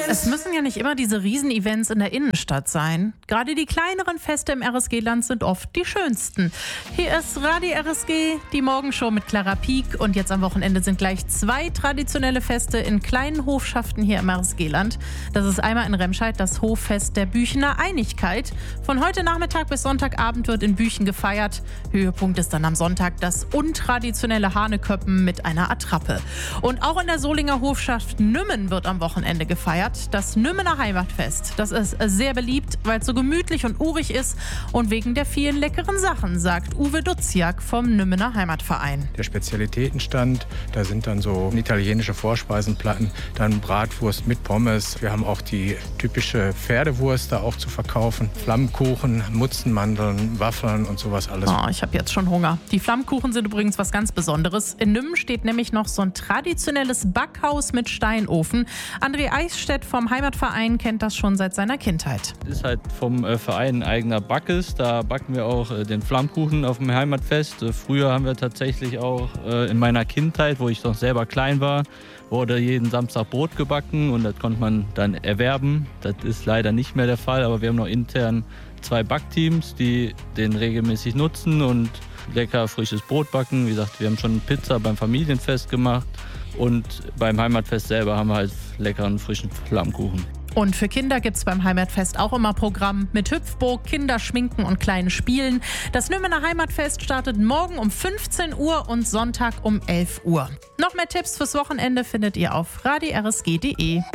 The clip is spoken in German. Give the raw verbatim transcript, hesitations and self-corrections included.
Es müssen ja nicht immer diese Riesenevents in der Innenstadt sein. Gerade die kleineren Feste im R S G-Land sind oft die schönsten. Hier ist Radio R S G, die Morgenshow mit Clara Pieck. Und jetzt am Wochenende sind gleich zwei traditionelle Feste in kleinen Hofschaften hier im R S G-Land. Das ist einmal in Remscheid das Hoffest der Büchener Einigkeit. Von heute Nachmittag bis Sonntagabend wird in Büchen gefeiert. Höhepunkt ist dann am Sonntag das untraditionelle Haneköppen mit einer Attrappe. Und auch in der Solinger Hofschaft Nümmen wird am Wochenende gefeiert. Das Nümmener Heimatfest. Das ist sehr beliebt, weil es so gemütlich und urig ist und wegen der vielen leckeren Sachen, sagt Uwe Duziak vom Nümmener Heimatverein. Der Spezialitätenstand, da sind dann so italienische Vorspeisenplatten, dann Bratwurst mit Pommes. Wir haben auch die typische Pferdewurst da auch zu verkaufen. Flammkuchen, Mutzenmandeln, Waffeln und sowas alles. Oh, ich habe jetzt schon Hunger. Die Flammkuchen sind übrigens was ganz Besonderes. In Nümmen steht nämlich noch so ein traditionelles Backhaus mit Steinofen. André Eichstädt vom Heimatverein kennt das schon seit seiner Kindheit. Das ist halt vom äh, Verein ein eigener Backes. Da backen wir auch äh, den Flammkuchen auf dem Heimatfest. Äh, früher haben wir tatsächlich auch äh, in meiner Kindheit, wo ich noch selber klein war, wurde jeden Samstag Brot gebacken und das konnte man dann erwerben. Das ist leider nicht mehr der Fall, aber wir haben noch intern zwei Backteams, die den regelmäßig nutzen und lecker frisches Brot backen. Wie gesagt, wir haben schon Pizza beim Familienfest gemacht und beim Heimatfest selber haben wir halt leckeren frischen Flammkuchen. Und für Kinder gibt es beim Heimatfest auch immer Programm mit Hüpfburg, Kinderschminken und kleinen Spielen. Das Nümmener Heimatfest startet morgen um fünfzehn Uhr und Sonntag um elf Uhr. Noch mehr Tipps fürs Wochenende findet ihr auf radio r s g punkt d e.